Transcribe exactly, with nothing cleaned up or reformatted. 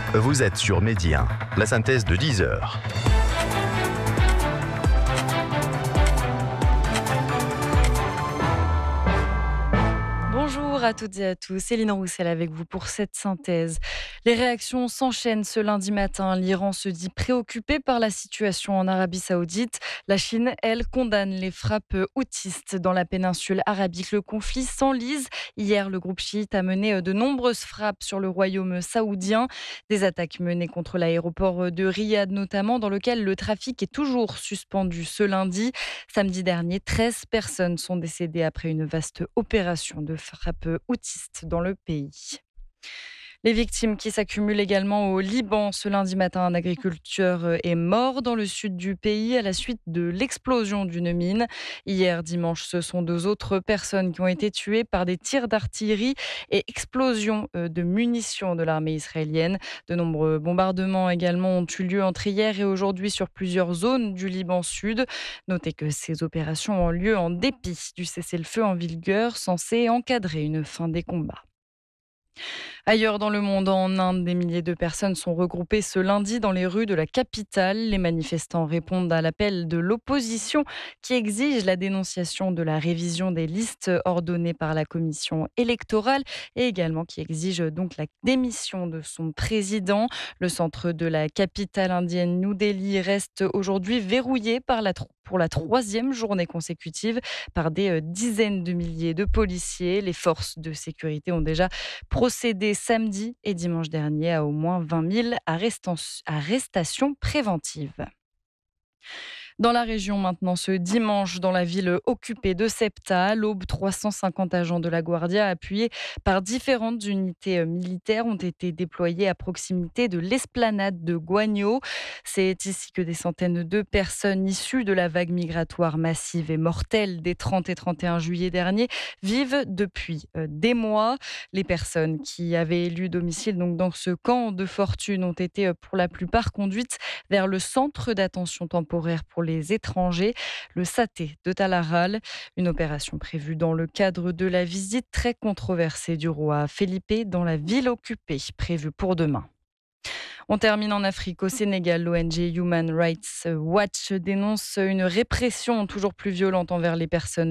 Vous êtes sur Midi un, la synthèse de dix heures. Bonjour à toutes et à tous, Céline Roussel avec vous pour cette synthèse. Les réactions s'enchaînent ce lundi matin. L'Iran se dit préoccupé par la situation en Arabie Saoudite. La Chine, elle, condamne les frappes houthiste dans la péninsule arabique. Le conflit s'enlise. Hier, le groupe chiite a mené de nombreuses frappes sur le royaume saoudien. Des attaques menées contre l'aéroport de Riyad notamment, dans lequel le trafic est toujours suspendu ce lundi. Samedi dernier, treize personnes sont décédées après une vaste opération de frappe houthiste dans le pays. Les victimes qui s'accumulent également au Liban. Ce lundi matin, un agriculteur est mort dans le sud du pays à la suite de l'explosion d'une mine. Hier dimanche, ce sont deux autres personnes qui ont été tuées par des tirs d'artillerie et explosions de munitions de l'armée israélienne. De nombreux bombardements également ont eu lieu entre hier et aujourd'hui sur plusieurs zones du Liban sud. Notez que ces opérations ont lieu en dépit du cessez-le-feu en vigueur censé encadrer une fin des combats. Ailleurs dans le monde, en Inde, des milliers de personnes sont regroupées ce lundi dans les rues de la capitale. Les manifestants répondent à l'appel de l'opposition qui exige la dénonciation de la révision des listes ordonnées par la commission électorale et également qui exige donc la démission de son président. Le centre de la capitale indienne, New Delhi, reste aujourd'hui verrouillé par la troupe. Pour la troisième journée consécutive par des dizaines de milliers de policiers. Les forces de sécurité ont déjà procédé samedi et dimanche dernier à au moins vingt mille arrestations préventives. Dans la région maintenant, ce dimanche, dans la ville occupée de Sebta, à l'aube, trois cent cinquante agents de la Guardia, appuyés par différentes unités militaires, ont été déployés à proximité de l'esplanade de Guagno. C'est ici que des centaines de personnes issues de la vague migratoire massive et mortelle des trente et trente et un juillet dernier vivent depuis des mois. Les personnes qui avaient élu domicile donc dans ce camp de fortune ont été pour la plupart conduites vers le centre d'attention temporaire pour les les étrangers, le Saté de Talaral, une opération prévue dans le cadre de la visite très controversée du roi Felipe dans la ville occupée, prévue pour demain. On termine en Afrique. Au Sénégal, l'O N G Human Rights Watch dénonce une répression toujours plus violente envers les personnes